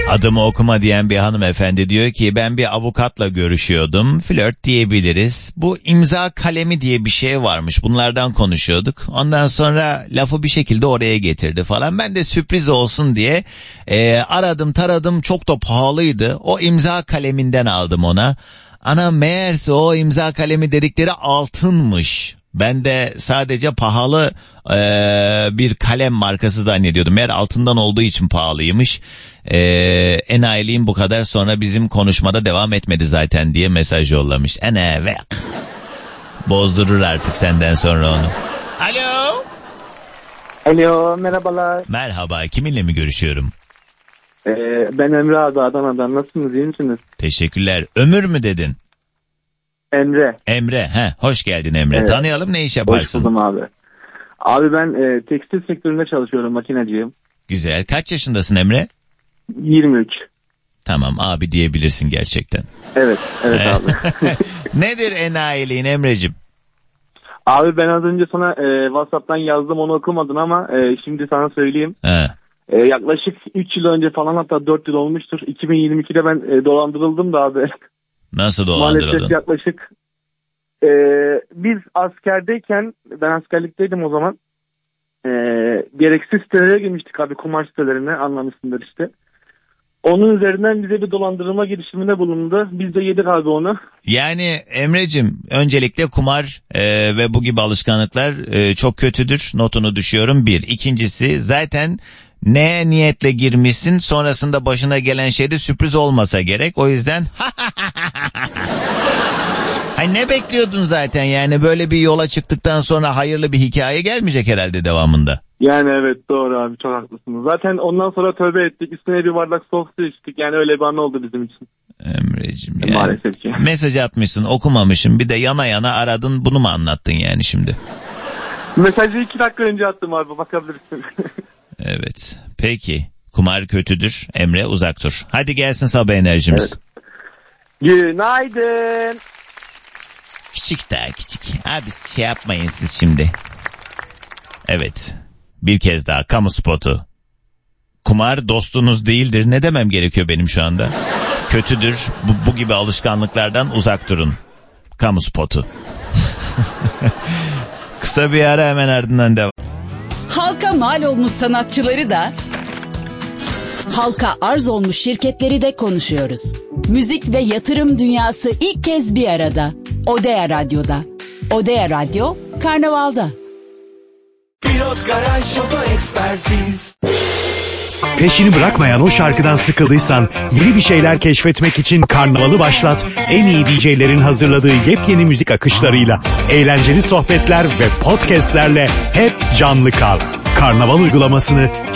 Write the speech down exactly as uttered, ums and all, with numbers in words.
Adımı okuma diyen bir hanımefendi diyor ki ben bir avukatla görüşüyordum. Flört diyebiliriz. Bu imza kalemi diye bir şey varmış. Bunlardan konuşuyorduk. Ondan sonra lafı bir şekilde oraya getirdi falan. Ben de sürpriz olsun diye e, aradım taradım, çok da pahalıydı. O imza kaleminden aldım ona. Ana meğerse o imza kalemi dedikleri altınmış. Ben de sadece pahalı e, bir kalem markası zannediyordum. Meğer altından olduğu için pahalıymış. E, enayiliğim bu kadar, sonra bizim konuşmada devam etmedi zaten diye mesaj yollamış. Ene ve bozdurur artık senden sonra onu. Alo. Alo, merhabalar. Merhaba, kiminle mi görüşüyorum? Ee, ben Emre abi, Adana'dan. Nasılsınız, iyi misiniz? Teşekkürler. Ömür mü dedin? Emre. Emre, he, hoş geldin Emre. Evet. Tanıyalım, ne iş yaparsın? Hoş buldum abi. Abi ben e, tekstil sektöründe çalışıyorum, makinacıyım. Güzel. Kaç yaşındasın Emre? yirmi üç. Tamam, abi diyebilirsin gerçekten. Evet, evet abi. Nedir enayiliğin Emre'cim? Abi ben az önce sana e, WhatsApp'tan yazdım, onu okumadın ama e, şimdi sana söyleyeyim. He. E, yaklaşık üç yıl önce falan, hatta dört yıl olmuştur. iki bin yirmi ikide ben e, dolandırıldım da abi. Nasıl dolandırıldın? Maalesef yaklaşık e, biz askerdeyken, ben askerlikteydim o zaman. E, gereksiz sitelere girmiştik abi, kumar sitelerine, anlamışsındır işte. Onun üzerinden bize bir dolandırılma girişiminde bulundu. Biz de yedik abi onu. Yani Emre'cim, öncelikle kumar e, ve bu gibi alışkanlıklar e, çok kötüdür. Notunu düşüyorum. Bir. İkincisi, zaten ne niyetle girmişsin, sonrasında başına gelen şey de sürpriz olmasa gerek. O yüzden Ay ne bekliyordun zaten, yani böyle bir yola çıktıktan sonra hayırlı bir hikaye gelmeyecek herhalde devamında. Yani evet, doğru abi, çok haklısınız. Zaten ondan sonra tövbe ettik, üstüne bir bardak soğuk su içtik, yani öyle bir an oldu bizim için. Emre'cim yani, maalesef ki. Mesaj atmışsın, okumamışım, bir de yana yana aradın, bunu mu anlattın yani şimdi? Mesajı iki dakika önce attım abi, bakabilirsin. Evet, peki, kumar kötüdür Emre, uzak dur. Hadi gelsin sabah enerjimiz. Evet. Günaydın. Küçük daha küçük. Abi şey yapmayın siz şimdi. Evet. Bir kez daha kamu spotu. Kumar dostunuz değildir. Ne demem gerekiyor benim şu anda? Kötüdür. Bu, bu gibi alışkanlıklardan uzak durun. Kamu spotu. Kısa bir ara, hemen ardından devam. Halka mal olmuş sanatçıları da, halka arz olmuş şirketleri de konuşuyoruz. Müzik ve yatırım dünyası ilk kez bir arada. Odea Radyo'da. Odea Radyo, Karnaval'da. Pilot Garaj Oto Ekspertiz. Peşini bırakmayan o şarkıdan sıkıldıysan, yeni bir şeyler keşfetmek için Karnaval'ı başlat. En iyi D J'lerin hazırladığı yepyeni müzik akışlarıyla, eğlenceli sohbetler ve podcastlerle hep canlı kal. Karnaval uygulamasını